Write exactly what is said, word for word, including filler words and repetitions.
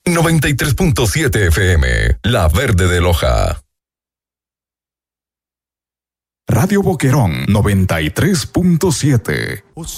noventa y tres punto siete F M, La Verde de Loja. Radio Boquerón noventa y tres punto siete.